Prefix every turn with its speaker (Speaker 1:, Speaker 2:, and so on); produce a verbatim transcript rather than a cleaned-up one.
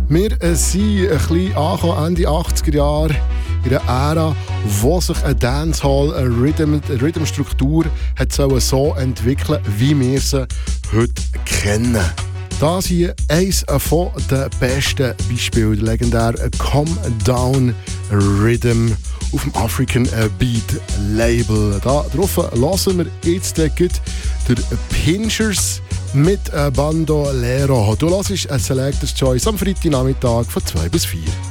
Speaker 1: Wir äh, sind ein bisschen angekommen, Ende achtziger Jahre, in einer Ära, wo sich eine Dancehall-Rhythm-Struktur so entwickeln, wie wir sie heute kennen. Das hier eines von den besten Beispielen, der legendäre Come Down Rhythm auf dem African Beat Label. Da drauf hören wir jetzt den Pinchers mit Bandolero. Du hörst ein Selector's Choice am Freitagnachmittag von zwei bis vier.